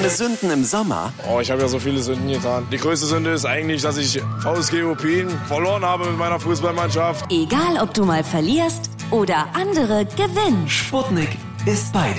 Deine Sünden im Sommer? Oh, ich habe ja so viele Sünden getan. Die größte Sünde ist eigentlich, dass ich VSG Opin verloren habe mit meiner Fußballmannschaft. Egal, ob du mal verlierst oder andere gewinnen. Sputnik ist bei dir.